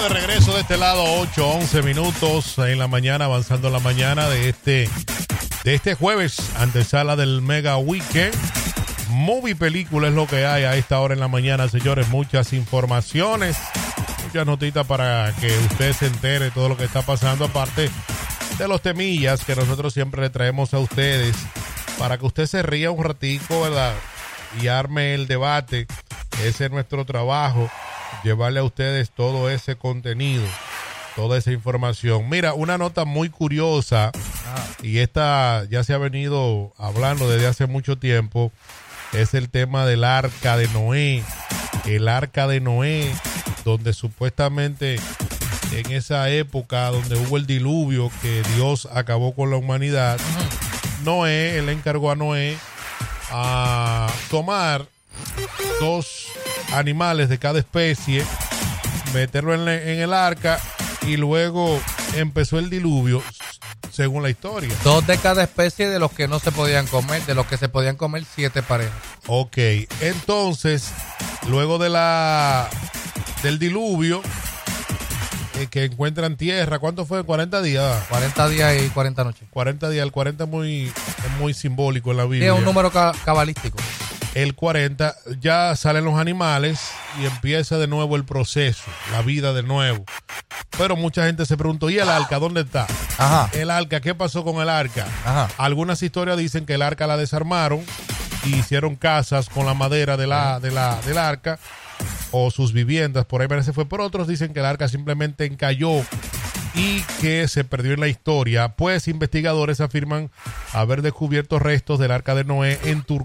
de regreso de este lado, 8:11 minutos en la mañana, avanzando en la mañana de este jueves, antesala del Mega Weekend. Movie película es lo que hay a esta hora en la mañana, señores. Muchas informaciones, muchas notitas para que usted se entere de todo lo que está pasando, aparte de los temillas que nosotros siempre le traemos a ustedes para que usted se ría un ratico, ¿verdad? Y arme el debate. Ese es nuestro trabajo, llevarle a ustedes todo ese contenido, toda esa información. Mira, una nota muy curiosa, y esta ya se ha venido hablando desde hace mucho tiempo, es el tema del Arca de Noé. El Arca de Noé, donde supuestamente en esa época donde hubo el diluvio, que Dios acabó con la humanidad, Noé, él encargó a Noé a tomar 2 animales de cada especie, meterlo en el arca, y luego empezó el diluvio, según la historia. 2 de cada especie de los que no se podían comer, de los que se podían comer 7 parejas. Ok, entonces, luego del diluvio, que encuentran tierra, ¿cuánto fue? 40 días. 40 días y 40 noches. 40 días, el 40 es muy simbólico en la Biblia. Es un número cabalístico. El 40, ya salen los animales y empieza de nuevo el proceso, la vida de nuevo. Pero mucha gente se preguntó, ¿y el arca dónde está? Ajá. El arca, ¿qué pasó con el arca? Ajá. Algunas historias dicen que el arca la desarmaron y hicieron casas con la madera del arca, o sus viviendas, por ahí parece fue. Por otros dicen que el arca simplemente encalló y que se perdió en la historia, pues investigadores afirman haber descubierto restos del Arca de Noé en